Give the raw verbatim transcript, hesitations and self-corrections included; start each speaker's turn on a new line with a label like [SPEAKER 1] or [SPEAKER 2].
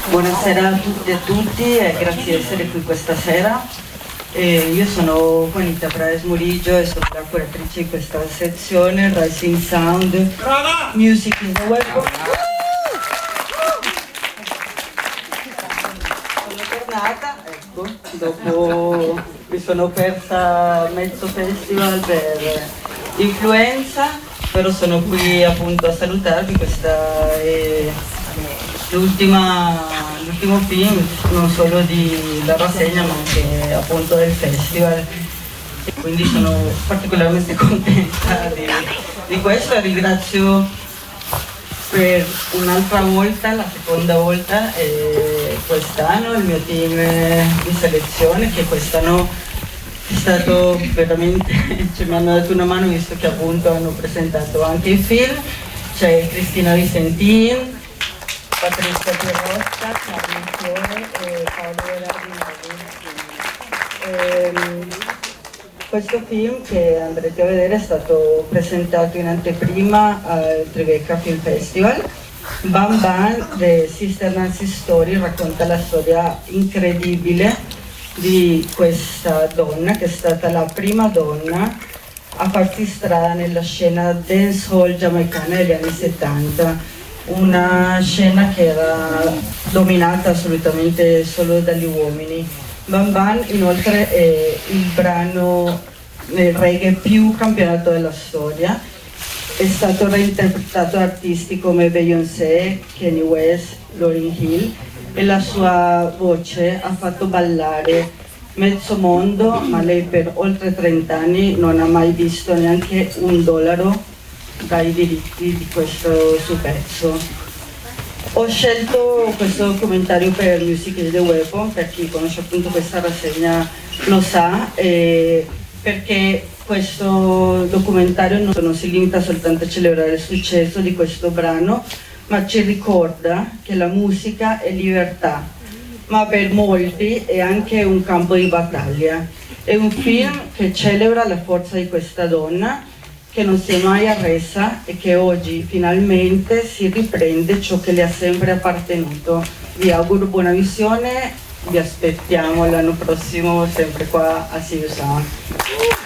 [SPEAKER 1] Buonasera a tutti e a tutti e grazie di essere qui questa sera. Eh, io sono Juanita Praes Murillo e sono la curatrice di questa sezione Rising Sound Music is the Weapon. Sono tornata, ecco, dopo mi sono persa mezzo festival per influenza, però sono qui appunto a salutarvi. Questa è l'ultimo film, non solo della rassegna ma anche appunto del festival, e quindi sono particolarmente contenta di, di questo e ringrazio per un'altra volta, la seconda volta eh, quest'anno il mio team di selezione, che quest'anno è stato veramente, cioè, mi hanno dato una mano visto che appunto hanno presentato anche il film. C'è Cristina Vicentin, Patrizia Pierrotta, Carmen Fiore e Paolo Berardinelli. Questo film che andrete a vedere è stato presentato in anteprima al Tribeca Film Festival. Bam Bam, The Sister Nancy Story, racconta la storia incredibile di questa donna che è stata la prima donna a farsi strada nella scena dancehall giamaicana negli anni settanta. Una scena che era dominata assolutamente solo dagli uomini. Bam Bam inoltre è il brano del reggae più campionato della storia, è stato reinterpretato da artisti come Beyoncé, Kanye West, Lauryn Hill, e la sua voce ha fatto ballare mezzo mondo, ma lei per oltre trenta anni non ha mai visto neanche un dollaro dai diritti di questo suo pezzo. Ho scelto questo documentario per Music is the Weapon, per chi conosce appunto questa rassegna lo sa, eh, perché questo documentario non, non si limita soltanto a celebrare il successo di questo brano, ma ci ricorda che la musica è libertà, ma per molti è anche un campo di battaglia. È un film che celebra la forza di questa donna che non si è mai arresa e che oggi finalmente si riprende ciò che le ha sempre appartenuto. Vi auguro buona visione, vi aspettiamo l'anno prossimo sempre qua a See You Sound.